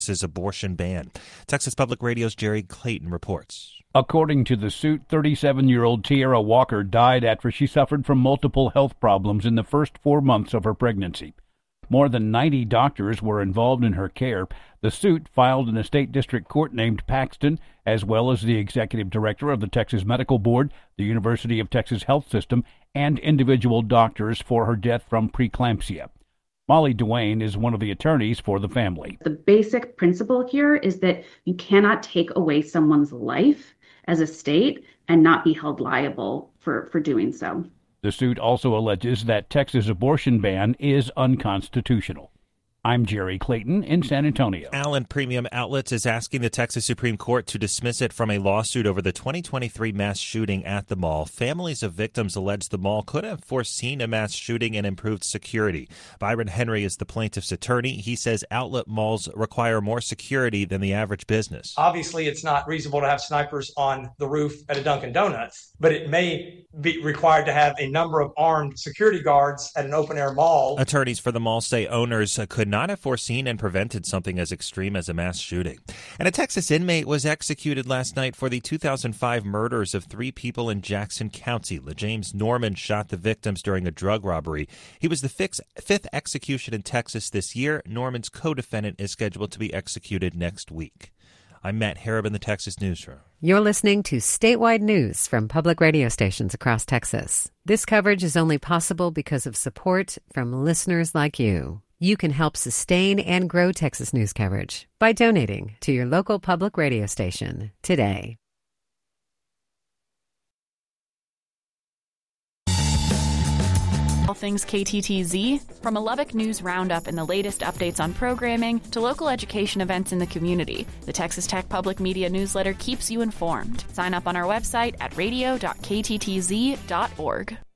abortion ban. Texas Public Radio's Jerry Clayton reports. According to the suit, 37-year-old Tierra Walker died after she suffered from multiple health problems in the first 4 months of her pregnancy. More than 90 doctors were involved in her care. The suit, filed in a state district court named Paxton, as well as the executive director of the Texas Medical Board, the University of Texas Health System, and individual doctors for her death from preeclampsia. Molly Duane is one of the attorneys for the family. The basic principle here is that you cannot take away someone's life as a state and not be held liable for doing so. The suit also alleges that Texas' abortion ban is unconstitutional. I'm Jerry Clayton in San Antonio. Allen Premium Outlets is asking the Texas Supreme Court to dismiss it from a lawsuit over the 2023 mass shooting at the mall. Families of victims allege the mall could have foreseen a mass shooting and improved security. Byron Henry is the plaintiff's attorney. He says outlet malls require more security than the average business. Obviously, it's not reasonable to have snipers on the roof at a Dunkin' Donuts, but it may be required to have a number of armed security guards at an open-air mall. Attorneys for the mall say owners could not have foreseen and prevented something as extreme as a mass shooting. And a Texas inmate was executed last night for the 2005 murders of 3 people in Jackson County. LeJames Norman shot the victims during a drug robbery. He was the fifth execution in Texas this year. Norman's co-defendant is scheduled to be executed next week. I'm Matt Harab in the Texas Newsroom. You're listening to statewide news from public radio stations across Texas. This coverage is only possible because of support from listeners like you. You can help sustain and grow Texas news coverage by donating to your local public radio station today. All things KTTZ, from a Lubbock News Roundup and the latest updates on programming to local education events in the community, the Texas Tech Public Media newsletter keeps you informed. Sign up on our website at radio.kttz.org.